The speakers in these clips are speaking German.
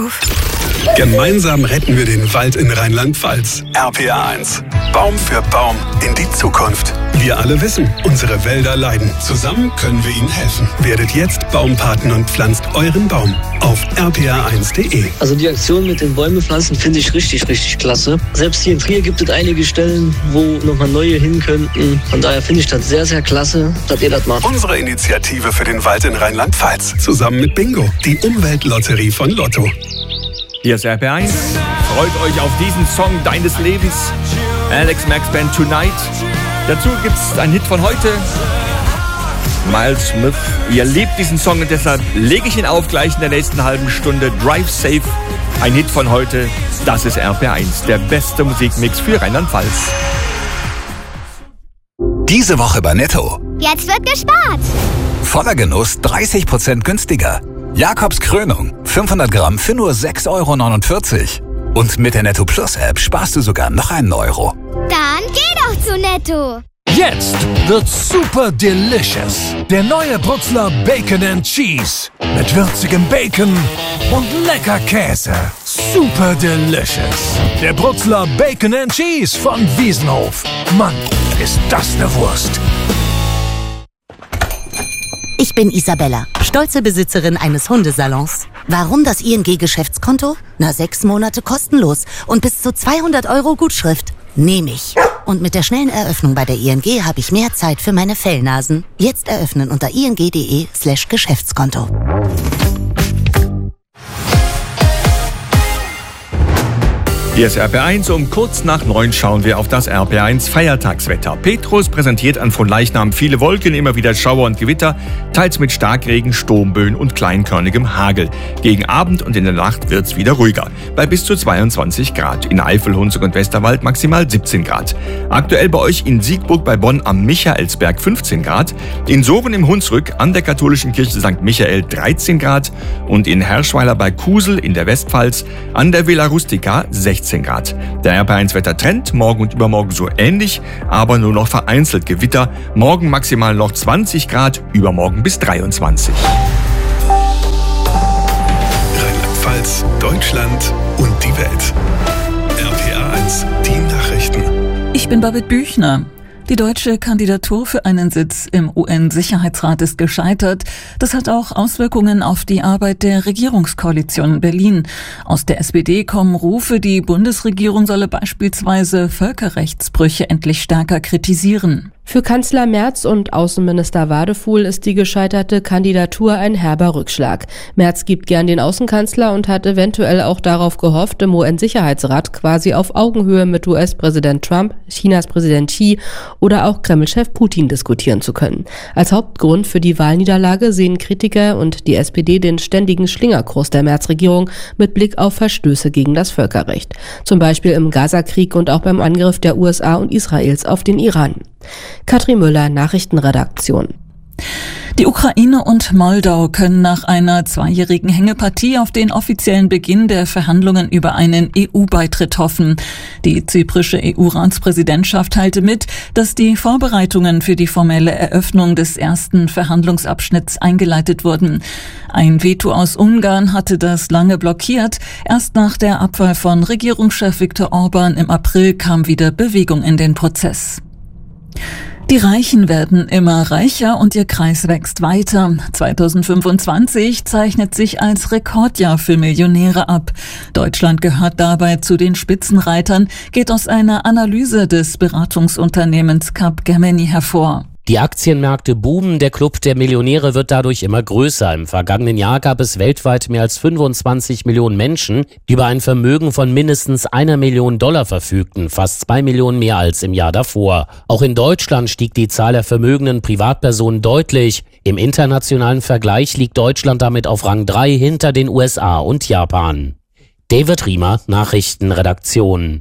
Friedhof. Gemeinsam retten wir den Wald in Rheinland-Pfalz. RPA1. Baum für Baum in die Zukunft. Wir alle wissen, unsere Wälder leiden. Zusammen können wir ihnen helfen. Werdet jetzt Baumpaten und pflanzt euren Baum auf rpa1.de. Also die Aktion mit den Bäume pflanzen finde ich richtig klasse. Selbst hier in Trier gibt es einige Stellen, wo nochmal neue hin könnten. Von daher finde ich das sehr klasse, dass ihr das macht. Unsere Initiative für den Wald in Rheinland-Pfalz. Zusammen mit Bingo, die Umweltlotterie von Lotto. Hier ist RP1. Freut euch auf diesen Song deines Lebens. Alex Max Band Tonight. Dazu gibt's einen Hit von heute. Miles Smith. Ihr liebt diesen Song und deshalb lege ich ihn auf gleich in der nächsten halben Stunde. Drive Safe. Ein Hit von heute. Das ist RP1. Der beste Musikmix für Rheinland-Pfalz. Diese Woche bei Netto. Jetzt wird gespart. Voller Genuss 30% günstiger. Jakobs Krönung, 500 Gramm für nur 6,49 €. Und mit der Netto Plus App sparst du sogar noch einen Euro. Dann geh doch zu Netto. Jetzt wird's super delicious. Der neue Brutzler Bacon and Cheese. Mit würzigem Bacon und lecker Käse. Super delicious. Der Brutzler Bacon and Cheese von Wiesenhof. Mann, ist das eine Wurst. Ich bin Isabella, stolze Besitzerin eines Hundesalons. Warum das ING-Geschäftskonto? 6 Monate kostenlos und bis zu 200 € Gutschrift. Nehme ich. Und mit der schnellen Eröffnung bei der ING habe ich mehr Zeit für meine Fellnasen. Jetzt eröffnen unter ing.de/Geschäftskonto. Hier ist RP1. Um kurz nach 9 schauen wir auf das RP1 Feiertagswetter. Petrus präsentiert an Fronleichnam viele Wolken, immer wieder Schauer und Gewitter, teils mit Starkregen, Sturmböen und kleinkörnigem Hagel. Gegen Abend und in der Nacht wird's wieder ruhiger, bei bis zu 22 Grad. In Eifel, Hunsrück und Westerwald maximal 17 Grad. Aktuell bei euch in Siegburg bei Bonn am Michaelsberg 15 Grad, in Soren im Hunsrück an der katholischen Kirche St. Michael 13 Grad und in Herschweiler bei Kusel in der Westpfalz an der Villa Rustica 16 Grad. Der RP1-Wettertrend morgen und übermorgen so ähnlich, aber nur noch vereinzelt Gewitter. Morgen maximal noch 20 Grad, übermorgen bis 23. Rheinland-Pfalz, Deutschland und die Welt. RPA1, die Nachrichten. Ich bin Babette Büchner. Die deutsche Kandidatur für einen Sitz im UN-Sicherheitsrat ist gescheitert. Das hat auch Auswirkungen auf die Arbeit der Regierungskoalition in Berlin. Aus der SPD kommen Rufe, die Bundesregierung solle beispielsweise Völkerrechtsbrüche endlich stärker kritisieren. Für Kanzler Merz und Außenminister Wadefuhl ist die gescheiterte Kandidatur ein herber Rückschlag. Merz gibt gern den Außenkanzler und hat eventuell auch darauf gehofft, im UN-Sicherheitsrat quasi auf Augenhöhe mit US-Präsident Trump, Chinas Präsident Xi oder auch Kreml-Chef Putin diskutieren zu können. Als Hauptgrund für die Wahlniederlage sehen Kritiker und die SPD den ständigen Schlingerkurs der Merz-Regierung mit Blick auf Verstöße gegen das Völkerrecht. Zum Beispiel im Gaza-Krieg und auch beim Angriff der USA und Israels auf den Iran. Katrin Müller, Nachrichtenredaktion. Die Ukraine und Moldau können nach einer 2-jährigen Hängepartie auf den offiziellen Beginn der Verhandlungen über einen EU-Beitritt hoffen. Die zyprische EU-Ratspräsidentschaft teilte mit, dass die Vorbereitungen für die formelle Eröffnung des ersten Verhandlungsabschnitts eingeleitet wurden. Ein Veto aus Ungarn hatte das lange blockiert. Erst nach der Abwahl von Regierungschef Viktor Orban im April kam wieder Bewegung in den Prozess. Die Reichen werden immer reicher und ihr Kreis wächst weiter. 2025 zeichnet sich als Rekordjahr für Millionäre ab. Deutschland gehört dabei zu den Spitzenreitern, geht aus einer Analyse des Beratungsunternehmens Capgemini hervor. Die Aktienmärkte boomen, der Club der Millionäre wird dadurch immer größer. Im vergangenen Jahr gab es weltweit mehr als 25 Millionen Menschen, die über ein Vermögen von mindestens $1 Million verfügten, fast 2 Millionen mehr als im Jahr davor. Auch in Deutschland stieg die Zahl der vermögenden Privatpersonen deutlich. Im internationalen Vergleich liegt Deutschland damit auf Rang 3 hinter den USA und Japan. David Riemer, Nachrichtenredaktion.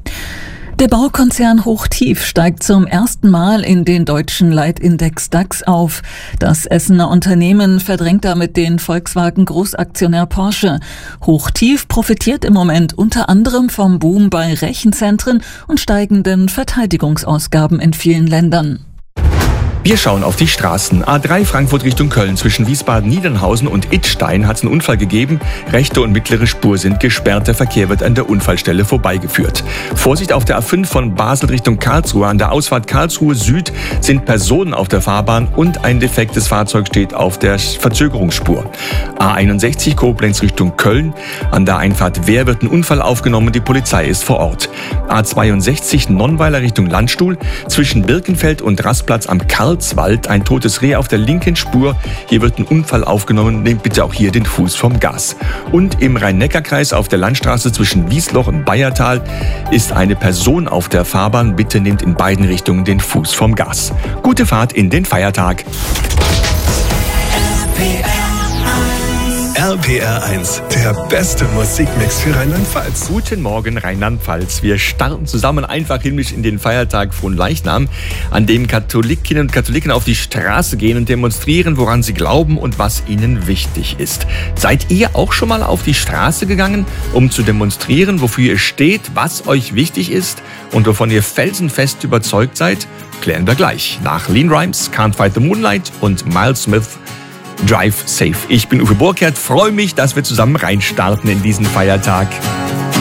Der Baukonzern Hochtief steigt zum ersten Mal in den deutschen Leitindex DAX auf. Das Essener Unternehmen verdrängt damit den Volkswagen-Großaktionär Porsche. Hochtief profitiert im Moment unter anderem vom Boom bei Rechenzentren und steigenden Verteidigungsausgaben in vielen Ländern. Wir schauen auf die Straßen. A3 Frankfurt Richtung Köln zwischen Wiesbaden-Niedernhausen und Idstein hat es einen Unfall gegeben. Rechte und mittlere Spur sind gesperrt. Der Verkehr wird an der Unfallstelle vorbeigeführt. Vorsicht auf der A5 von Basel Richtung Karlsruhe. An der Ausfahrt Karlsruhe Süd sind Personen auf der Fahrbahn und ein defektes Fahrzeug steht auf der Verzögerungsspur. A61 Koblenz Richtung Köln. An der Einfahrt Wehr wird ein Unfall aufgenommen. Die Polizei ist vor Ort. A62 Nonnweiler Richtung Landstuhl zwischen Birkenfeld und Rastplatz am Karlswald ein totes Reh auf der linken Spur. Hier wird ein Unfall aufgenommen. Nehmt bitte auch hier den Fuß vom Gas. Und im Rhein-Neckar-Kreis auf der Landstraße zwischen Wiesloch und Bayertal ist eine Person auf der Fahrbahn. Bitte nehmt in beiden Richtungen den Fuß vom Gas. Gute Fahrt in den Feiertag. RPR 1, der beste Musikmix für Rheinland-Pfalz. Guten Morgen Rheinland-Pfalz. Wir starten zusammen einfach himmlisch in den Feiertag Fronleichnam, an dem Katholikinnen und Katholiken auf die Straße gehen und demonstrieren, woran sie glauben und was ihnen wichtig ist. Seid ihr auch schon mal auf die Straße gegangen, um zu demonstrieren, wofür ihr steht, was euch wichtig ist und wovon ihr felsenfest überzeugt seid? Klären wir gleich. Nach Lean Rimes, Can't Fight the Moonlight und Miles Smith, Drive Safe. Ich bin Uwe Burkhardt, freue mich, dass wir zusammen reinstarten in diesen Feiertag.